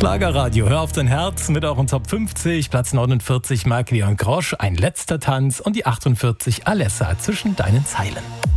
Schlagerradio, hör auf dein Herz mit euren Top 50, Platz 49 Marc-Leon Grosch, Ein letzter Tanz und die 48 Alessa zwischen deinen Zeilen.